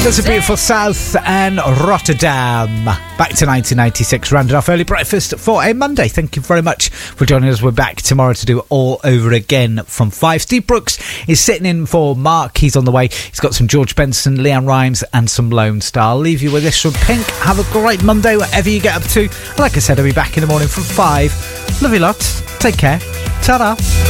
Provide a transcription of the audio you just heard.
There's a beautiful South and Rotterdam. Back to 1996, rounded off early breakfast for a Monday. Thank you very much for joining us. We're back tomorrow to do it all over again from 5. Steve Brooks is sitting in for Mark. He's on the way. He's got some George Benson, Leanne Rimes and some Lone Star. I'll leave you with this from Pink. Have a great Monday, whatever you get up to. Like I said, I'll be back in the morning from 5. Love you lots. Take care. Ta-da.